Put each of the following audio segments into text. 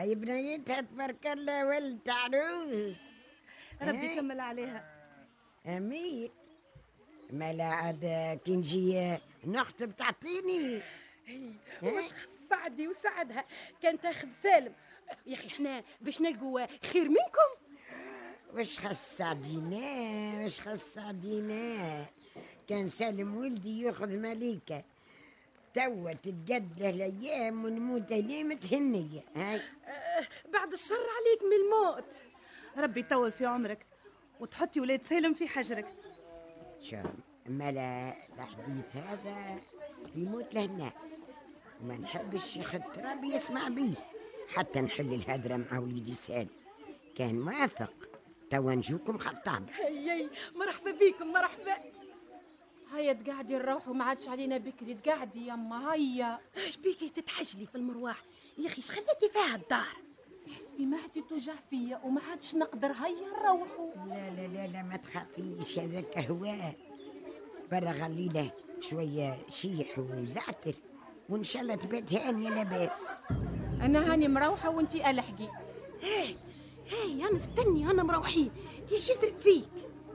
هاي بنيتها تبارك الله ولد عروس. ربي يكمل عليها. امين. مالا عاد كي نجي نخطب تعطيني. وش خص سعدي وسعدها كان تاخذ سالم. يا اخي احنا باش نلقوا خير منكم. وش خص سعدينا كان سالم ولدي ياخذ مليكة توا تتقد له الايام ونموت انا متهنية. هاي بعد الشر عليك من الموت. ربي يطول في عمرك وتحطي ولاد سالم في حجرك. شوف مالا الحديث هذا يموت لهنا وما نحبش شيخ التراب يسمع بيه حتى نحل الهدرة مع وليدي سالم. كان موافق توا نجوكم خطاب. هيا مرحبا بيكم مرحبا. هيا تقعدي نروحوا ما عادش علينا بكري. تقعدي يما هيا. ايش بيكي تتحجلي في المروح يا اخي؟ ايش خليتي فيها الدار؟ حسبي معدي توجع فيا وما عادش نقدر. هيا نروحوا. لا لا لا لا ما تخافيش هذاك هواء برا غليله شوية شيح وزعتر وإن شاء الله تبات هانية لاباس. أنا هاني مروحة وانتي ألحقي. هاي أنا استني أنا مروحين. تيش يسرق فيك؟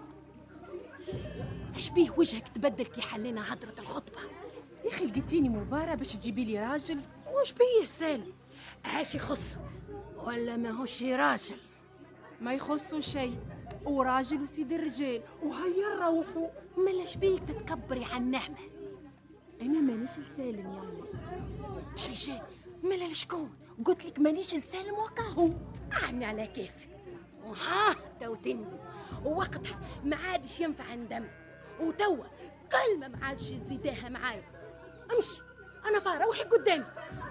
ايش بيه وجهك تبدل كي حلينا هدرة الخطبة؟ يا أخي لقيتيني مباراة باش تجيبي لي راجل. وش بيه سالم؟ ايش يخص ولا ما هوش راجل؟ ما يخصو شيء وراجل وسيد الرجال. وهيا نروحوا. ملاش بيك تتكبري على النعمة؟ انا مانيش لسالم يا الله. تعالي شي ملا لشكون؟ قلت لك مانيش لسالم وقاهو. اعني على كيفك. وها تو تندي ووقتها ما عادش ينفع ندم. وتوا كلمة ما عادش تزيدها معايا. امشي انا فاره روحي قدامي.